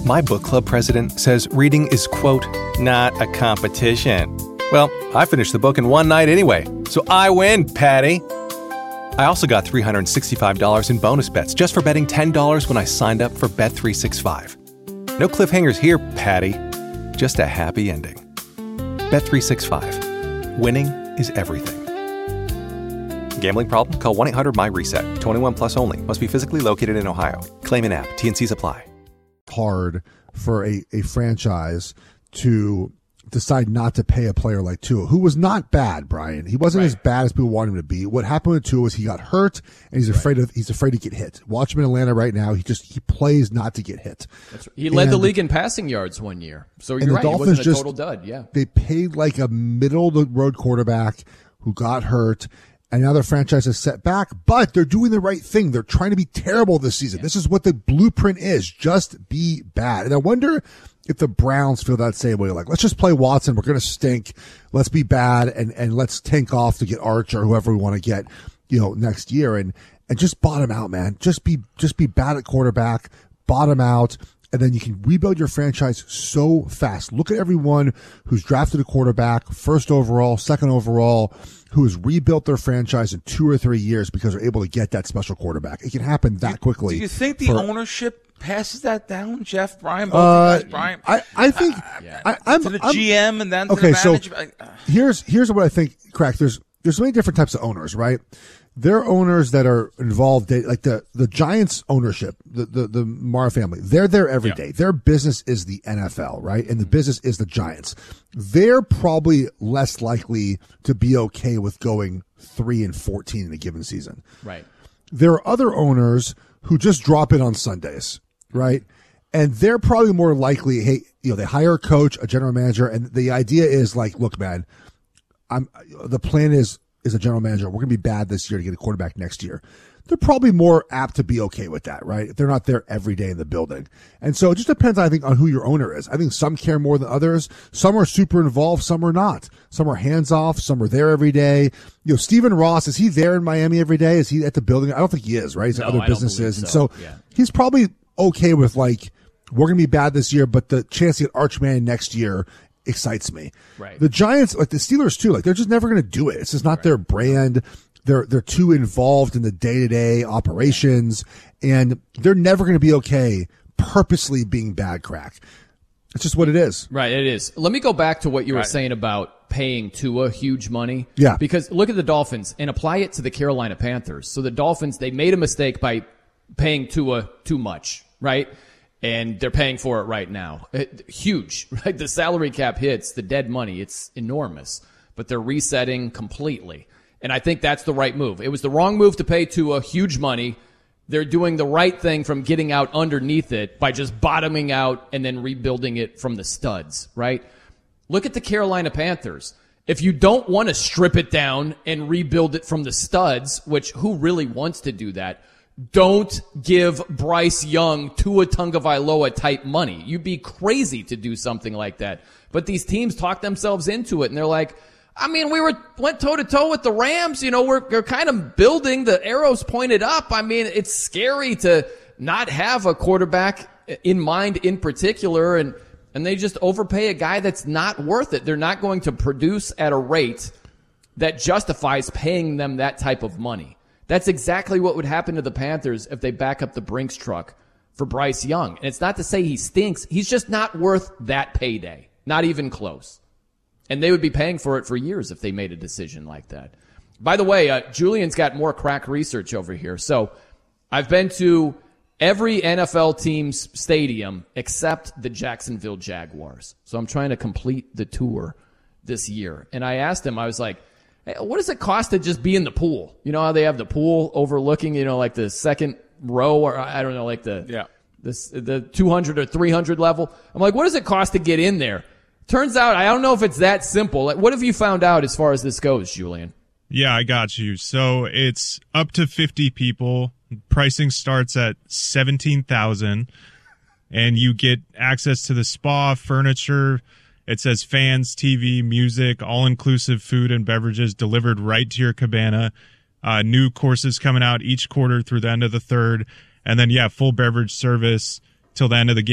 My book club president says reading is, quote, not a competition. Well, I finished the book in one night anyway, so I win, Patty. I also got $365 in bonus bets just for betting $10 when I signed up for Bet365. No cliffhangers here, Patty. Just a happy ending. Bet365. Winning is everything. Gambling problem? Call 1-800-MY-RESET. 21 plus only. Must be physically located in Ohio. Claim in app. T&Cs apply. Hard for a franchise to decide not to pay a player like Tua, who was not bad, Brian. He wasn't as bad as people wanted him to be. What happened with Tua was he got hurt and he's afraid to get hit. Watch him in Atlanta right now. He plays not to get hit. That's right. He led the league in passing yards one year. So you're right. He wasn't a total dud. Yeah. They paid like a middle of the road quarterback who got hurt. And now their franchise is set back, but they're doing the right thing. They're trying to be terrible this season. Yeah. This is what the blueprint is. Just be bad. And I wonder if the Browns feel that same way. Like, let's just play Watson. We're going to stink. Let's be bad and let's tank off to get Arch or whoever we want to get, next year. And just bottom out, man. Just be bad at quarterback, bottom out. And then you can rebuild your franchise so fast. Look at everyone who's drafted a quarterback, first overall, second overall, who has rebuilt their franchise in 2 or 3 years because they're able to get that special quarterback. It can happen that quickly. Do you think the ownership passes that down, Jeff? Brian? Brian? I think I'm to the GM and then to okay, the manager. So here's what I think, Crack. There's many different types of owners, right? There are owners that are involved, like the Giants ownership, the Mara family. They're there every day. Their business is the NFL, right? And the business is the Giants. They're probably less likely to be okay with going 3-14 in a given season. Right. There are other owners who just drop in on Sundays, right? And they're probably more likely, they hire a coach, a general manager, and the idea is like, look, man, the plan is a general manager, we're going to be bad this year to get a quarterback next year. They're probably more apt to be okay with that, right? If they're not there every day in the building. And so it just depends, I think, on who your owner is. I think some care more than others. Some are super involved. Some are not. Some are hands off. Some are there every day. Stephen Ross, is he there in Miami every day? Is he at the building? I don't think he is, right? He's at other businesses. And so he's probably okay with like, we're going to be bad this year, but the chance to get Arch Manning next year excites me. Right. The Giants, like the Steelers too, like they're just never going to do it. It's just not their brand. They're too involved in the day-to-day operations, and they're never going to be okay purposely being bad, Crack. It's just what it is. Right, it is. Let me go back to what you were saying about paying Tua huge money. Yeah. Because look at the Dolphins and apply it to the Carolina Panthers. So the Dolphins, they made a mistake by paying Tua too much, right? And they're paying for it right now. Huge, right? The salary cap hits, the dead money, it's enormous. But they're resetting completely. And I think that's the right move. It was the wrong move to pay Tua huge money. They're doing the right thing from getting out underneath it by just bottoming out and then rebuilding it from the studs, right? Look at the Carolina Panthers. If you don't want to strip it down and rebuild it from the studs, which who really wants to do that, don't give Bryce Young Tua Tagovailoa type money. You'd be crazy to do something like that. But these teams talk themselves into it, and they're like, I mean, went toe-to-toe with the Rams. We're kind of building. The arrows pointed up. I mean, it's scary to not have a quarterback in mind in particular, and they just overpay a guy that's not worth it. They're not going to produce at a rate that justifies paying them that type of money. That's exactly what would happen to the Panthers if they back up the Brinks truck for Bryce Young. And it's not to say he stinks. He's just not worth that payday. Not even close. And they would be paying for it for years if they made a decision like that. By the way, Julian's got more crack research over here. So I've been to every NFL team's stadium except the Jacksonville Jaguars. So I'm trying to complete the tour this year. And I asked him, I was like, hey, what does it cost to just be in the pool? You know how they have the pool overlooking, like the second row, or I don't know, like the 200 or 300 level. I'm like, what does it cost to get in there? Turns out, I don't know if it's that simple. Like, what have you found out as far as this goes, Julian? Yeah, I got you. So it's up to 50 people. Pricing starts at $17,000, and you get access to the spa, furniture. It says fans, TV, music, all-inclusive food and beverages delivered right to your cabana. New courses coming out each quarter through the end of the third. And then, full beverage service till the end of the game.